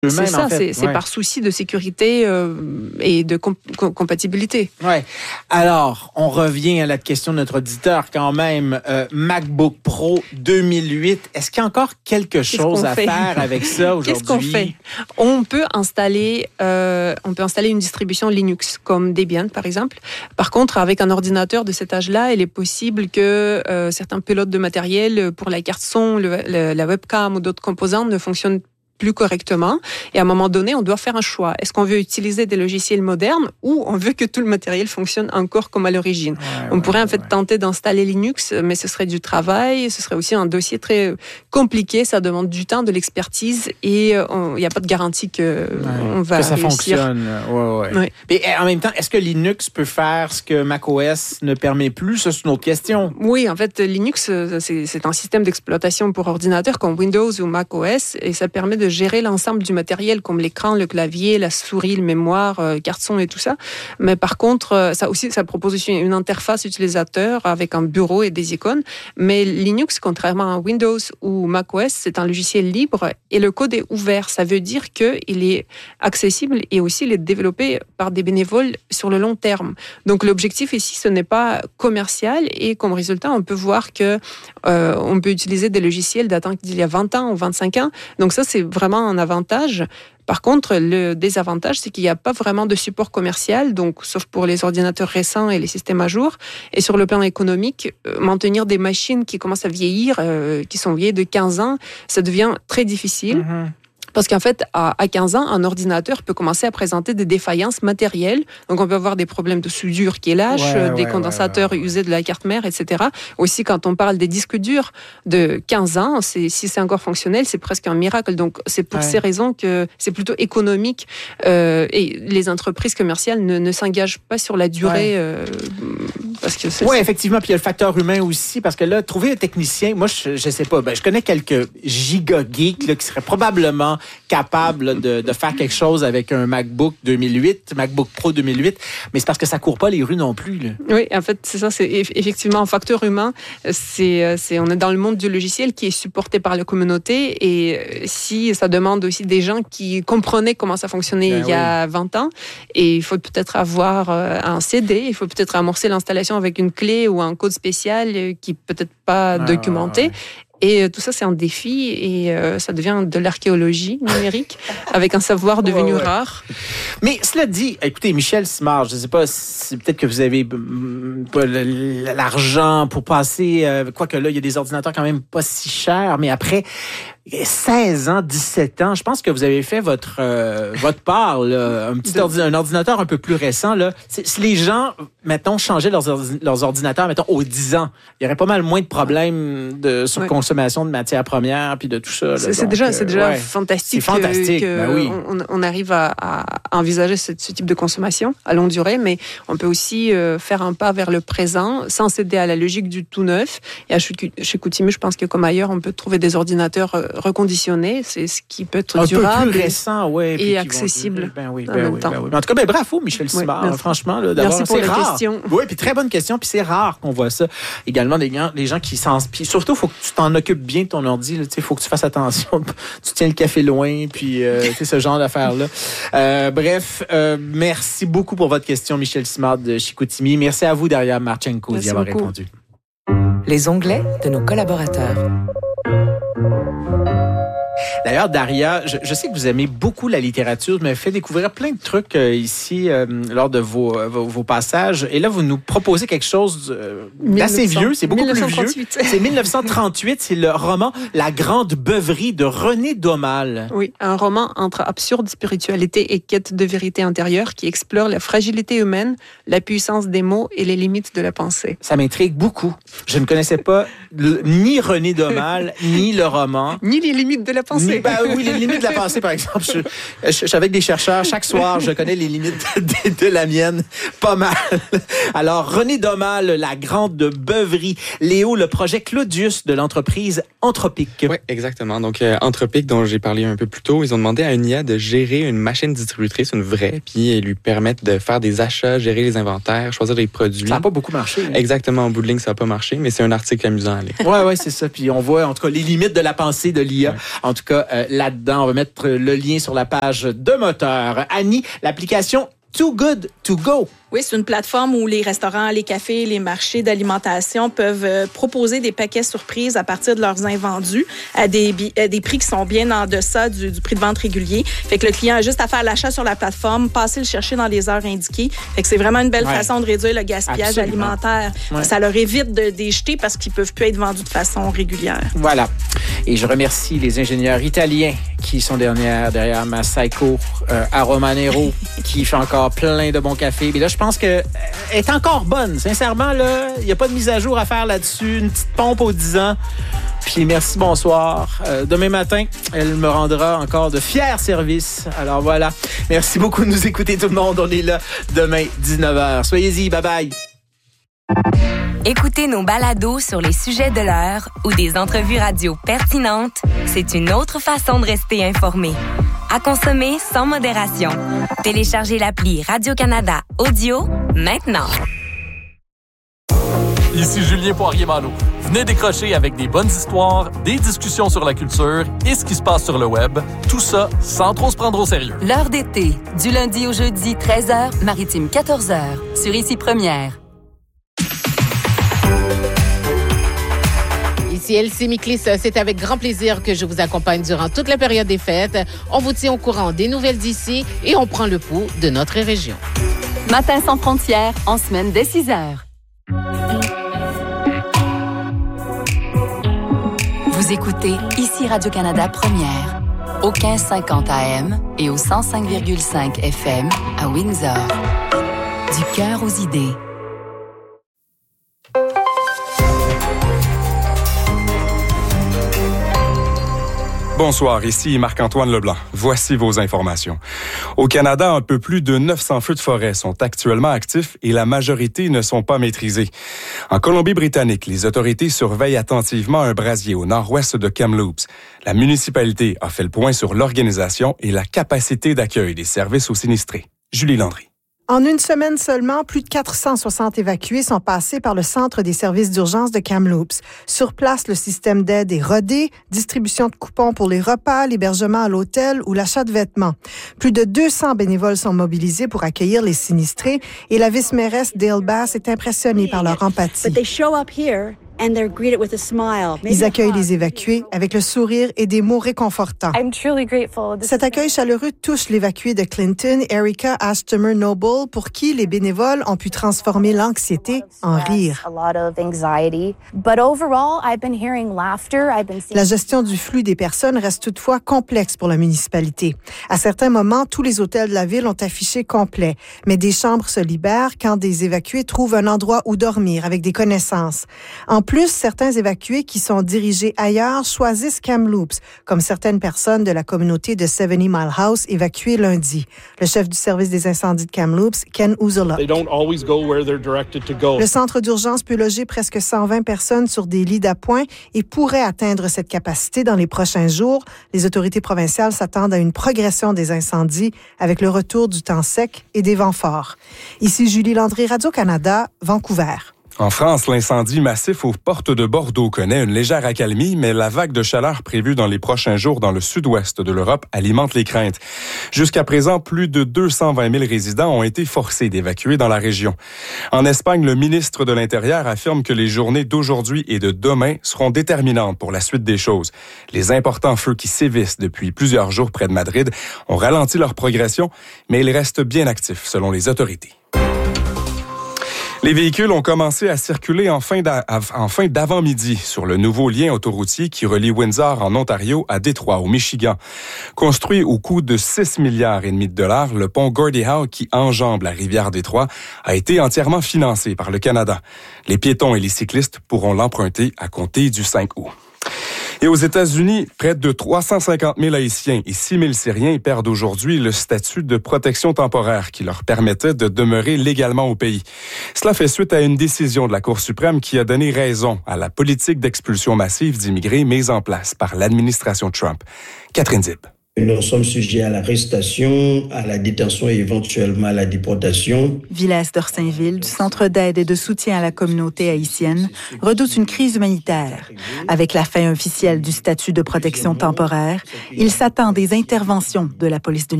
C'est ça, en fait. c'est par souci de sécurité et de compatibilité. Ouais. Alors, on revient à la question de notre auditeur quand même. MacBook Pro 2008, est-ce qu'il y a encore quelque chose à faire avec ça aujourd'hui? Qu'est-ce qu'on fait? On peut installer une distribution Linux comme Debian, par exemple. Par contre, avec un ordinateur de cet âge-là, il est possible que certains pilotes de matériel pour la carte son, la webcam ou d'autres composants ne fonctionnent plus correctement. Et à un moment donné, on doit faire un choix. Est-ce qu'on veut utiliser des logiciels modernes ou on veut que tout le matériel fonctionne encore comme à l'origine? On pourrait en fait tenter d'installer Linux, mais ce serait du travail, ce serait aussi un dossier très compliqué, ça demande du temps, de l'expertise et il n'y a pas de garantie on va que ça réussir. Fonctionne. Ouais. Mais en même temps, est-ce que Linux peut faire ce que macOS ne permet plus? Ça, c'est une autre question. Oui, en fait, Linux, c'est un système d'exploitation pour ordinateur comme Windows ou macOS et ça permet de gérer l'ensemble du matériel comme l'écran, le clavier, la souris, le mémoire, carte son et tout ça. Mais par contre, ça propose aussi une interface utilisateur avec un bureau et des icônes. Mais Linux, contrairement à Windows ou macOS, c'est un logiciel libre et le code est ouvert. Ça veut dire qu'il est accessible et aussi il est développé par des bénévoles sur le long terme. Donc l'objectif ici, ce n'est pas commercial et comme résultat, on peut voir que on peut utiliser des logiciels datant d'il y a 20 ans ou 25 ans. Donc ça, c'est vraiment un avantage. Par contre, le désavantage, c'est qu'il n'y a pas vraiment de support commercial, donc sauf pour les ordinateurs récents et les systèmes à jour. Et sur le plan économique, maintenir des machines qui commencent à vieillir, qui sont vieilles de 15 ans, ça devient très difficile. Mm-hmm. Parce qu'en fait, à 15 ans, un ordinateur peut commencer à présenter des défaillances matérielles. Donc, on peut avoir des problèmes de soudure qui est lâche, des condensateurs usés de la carte mère, etc. Aussi, quand on parle des disques durs de 15 ans, si c'est encore fonctionnel, c'est presque un miracle. Donc, c'est pour ces raisons que c'est plutôt économique. Et les entreprises commerciales ne s'engagent pas sur la durée. Parce que oui, effectivement. Puis il y a le facteur humain aussi. Parce que là, trouver un technicien, moi, je sais pas, je connais quelques giga-geeks là, qui seraient probablement capable de faire quelque chose avec un MacBook Pro 2008, mais c'est parce que ça court pas les rues non plus. Là. Oui, en fait, c'est ça, c'est effectivement un facteur humain. On est dans le monde du logiciel qui est supporté par la communauté et si ça demande aussi des gens qui comprenaient comment ça fonctionnait il y a 20 ans et il faut peut-être avoir un CD, il faut peut-être amorcer l'installation avec une clé ou un code spécial qui peut-être pas documenté. Et tout ça, c'est un défi et ça devient de l'archéologie numérique avec un savoir devenu rare. Mais cela dit, écoutez, Michel Simard, je ne sais pas, peut-être que vous avez pas l'argent pour passer, quoique là, il y a des ordinateurs quand même pas si chers, mais après 16 ans, 17 ans, je pense que vous avez fait votre part, là, un ordinateur un peu plus récent. Là. Si les gens, mettons, changeaient leurs ordinateurs, mettons, aux 10 ans, il y aurait pas mal moins de problèmes de surconsommation de matières premières puis de tout ça. Là. C'est déjà fantastique. C'est fantastique, on arrive à envisager ce type de consommation à longue durée, mais on peut aussi faire un pas vers le présent sans céder à la logique du tout neuf. Et chez Koutimi, je pense que comme ailleurs, on peut trouver des ordinateurs reconditionnés, c'est ce qui peut être durable peu plus récent, et accessible. En même temps. En tout cas, bravo Michel Simard, franchement. Là, merci pour la question. Oui, puis très bonne question, puis c'est rare qu'on voit ça. Également, les gens qui puis surtout, il faut que tu t'en occupes bien de ton ordi. Il faut que tu fasses attention. Tu tiens le café loin, puis ce genre d'affaires-là. Bref, merci beaucoup pour votre question, Michel Simard de Chicoutimi. Merci à vous, Daria Marchenko, d'y avoir répondu. Les onglets de nos collaborateurs. D'ailleurs, Daria, je sais que vous aimez beaucoup la littérature. Vous m'avez fait découvrir plein de trucs ici lors de vos passages. Et là, vous nous proposez quelque chose d'assez vieux. C'est beaucoup plus vieux. C'est 1938. C'est le roman La Grande Beuverie de René Daumal. Oui, un roman entre absurde spiritualité et quête de vérité intérieure qui explore la fragilité humaine, la puissance des mots et les limites de la pensée. Ça m'intrigue beaucoup. Je ne connaissais pas ni René Daumal, ni le roman. Ni les limites de la pensée. Oui, les limites de la pensée, par exemple. Je suis avec des chercheurs. Chaque soir, je connais les limites de la mienne. Pas mal. Alors, René Daumal, La Grande Beuverie. Léo, le projet Claudius de l'entreprise Anthropic. Oui, exactement. Donc, Anthropic, dont j'ai parlé un peu plus tôt, ils ont demandé à une IA de gérer une machine distributrice, une vraie, puis lui permettre de faire des achats, gérer les inventaires, choisir les produits. Ça n'a pas beaucoup marché. Exactement. Au bout de ligne, ça n'a pas marché, mais c'est un article amusant à lire. Oui, c'est ça. Puis on voit, en tout cas, les limites de la pensée de l'IA. En tout cas, va là-dedans. On va mettre le lien sur la page de Moteur. Annie, l'application Too Good To Go. Oui, c'est une plateforme où les restaurants, les cafés, les marchés d'alimentation peuvent proposer des paquets surprises à partir de leurs invendus à des prix qui sont bien en deçà du prix de vente régulier. Fait que le client a juste à faire l'achat sur la plateforme, passer le chercher dans les heures indiquées. Fait que c'est vraiment une belle façon de réduire le gaspillage alimentaire. Ouais. Ça leur évite de les jeter parce qu'ils peuvent plus être vendus de façon régulière. Voilà. Et je remercie les ingénieurs italiens qui sont derrière Massaico Aromanero, qui fait encore plein de bons cafés. Mais là, je pense qu'elle est encore bonne. Sincèrement, là, il n'y a pas de mise à jour à faire là-dessus. Une petite pompe aux 10 ans. Puis merci, bonsoir. Demain matin, elle me rendra encore de fiers services. Alors voilà. Merci beaucoup de nous écouter, tout le monde. On est là demain, 19h. Soyez-y. Bye-bye. Écoutez nos balados sur les sujets de l'heure ou des entrevues radio pertinentes, c'est une autre façon de rester informé. À consommer sans modération. Téléchargez l'appli Radio-Canada Audio maintenant. Ici Julien Poirier-Malo. Venez décrocher avec des bonnes histoires, des discussions sur la culture et ce qui se passe sur le web. Tout ça sans trop se prendre au sérieux. L'heure d'été, du lundi au jeudi, 13h, maritime 14h, sur Ici Première. Ici Elsie Miklis, c'est avec grand plaisir que je vous accompagne durant toute la période des fêtes. On vous tient au courant des nouvelles d'ici et on prend le pouls de notre région. Matin sans frontières, en semaine dès 6h. Vous écoutez Ici Radio-Canada Première, au 1550 AM et au 105,5 FM à Windsor. Du cœur aux idées. Bonsoir, ici Marc-Antoine Leblanc. Voici vos informations. Au Canada, un peu plus de 900 feux de forêt sont actuellement actifs et la majorité ne sont pas maîtrisés. En Colombie-Britannique, les autorités surveillent attentivement un brasier au nord-ouest de Kamloops. La municipalité a fait le point sur l'organisation et la capacité d'accueil des services aux sinistrés. Julie Landry. En une semaine seulement, plus de 460 évacués sont passés par le centre des services d'urgence de Kamloops. Sur place, le système d'aide est rodé, distribution de coupons pour les repas, l'hébergement à l'hôtel ou l'achat de vêtements. Plus de 200 bénévoles sont mobilisés pour accueillir les sinistrés et la vice-mairesse Dale Bass est impressionnée par leur empathie. Ils accueillent les évacués avec le sourire et des mots réconfortants. Cet accueil chaleureux touche l'évacuée de Clinton, Erica Ashtomer Noble, pour qui les bénévoles ont pu transformer l'anxiété en rire. La gestion du flux des personnes reste toutefois complexe pour la municipalité. À certains moments, tous les hôtels de la ville ont affiché complet, mais des chambres se libèrent quand des évacués trouvent un endroit où dormir avec des connaissances. En plus, certains évacués qui sont dirigés ailleurs choisissent Kamloops, comme certaines personnes de la communauté de 70 Mile House évacuées lundi. Le chef du service des incendies de Kamloops, Ken Uzola. Le centre d'urgence peut loger presque 120 personnes sur des lits d'appoint et pourrait atteindre cette capacité dans les prochains jours. Les autorités provinciales s'attendent à une progression des incendies avec le retour du temps sec et des vents forts. Ici Julie Landry, Radio-Canada, Vancouver. En France, l'incendie massif aux portes de Bordeaux connaît une légère accalmie, mais la vague de chaleur prévue dans les prochains jours dans le sud-ouest de l'Europe alimente les craintes. Jusqu'à présent, plus de 220 000 résidents ont été forcés d'évacuer dans la région. En Espagne, le ministre de l'Intérieur affirme que les journées d'aujourd'hui et de demain seront déterminantes pour la suite des choses. Les importants feux qui sévissent depuis plusieurs jours près de Madrid ont ralenti leur progression, mais ils restent bien actifs selon les autorités. Les véhicules ont commencé à circuler en fin d'avant-midi sur le nouveau lien autoroutier qui relie Windsor en Ontario à Détroit au Michigan. Construit au coût de 6,5 milliards de dollars, le pont Gordie Howe qui enjambe la rivière Détroit a été entièrement financé par le Canada. Les piétons et les cyclistes pourront l'emprunter à compter du 5 août. Et aux États-Unis, près de 350 000 Haïtiens et 6 000 Syriens perdent aujourd'hui le statut de protection temporaire qui leur permettait de demeurer légalement au pays. Cela fait suite à une décision de la Cour suprême qui a donné raison à la politique d'expulsion massive d'immigrés mise en place par l'administration Trump. Catherine Zip. Nous sommes sujets à l'arrestation, à la détention et éventuellement à la déportation. Villesse d'Orsainville, du Centre d'aide et de soutien à la communauté haïtienne, redoute une crise humanitaire. Avec la fin officielle du statut de protection temporaire, il s'attend des interventions de la police de